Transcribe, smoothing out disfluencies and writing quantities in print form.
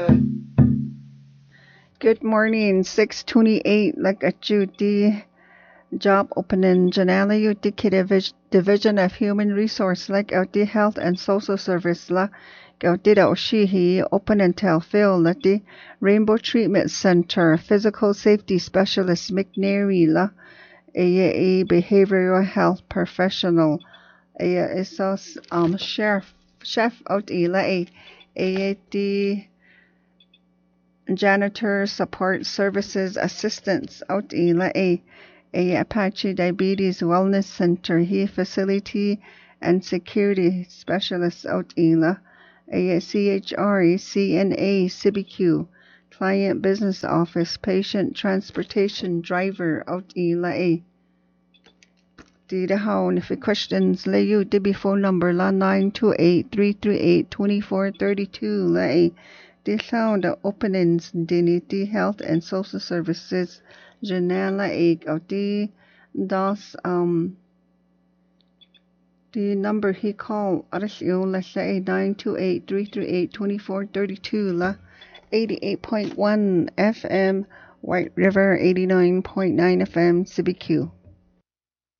Good morning, 628. Like a Judy job opening, Janela Uti Division of Human Resource, like the Health and Social Service, la Gaudida Oshihi, open until fill, like the Rainbow Treatment Center, Physical Safety Specialist McNary, la a behavioral health professional, isos chef out la the janitor support services assistants out a Apache Diabetes Wellness Center he facility and security specialist out a CHR CNA CBQ client business office patient transportation driver out a Dida Hound, if questions lay you dibi phone number la 928-338-2432 lay the sound openings dinity health and social services Janela egg of the number he called Arasio let's say 928-338-2432 la 88.1 FM White River 89.9 FM CBQ.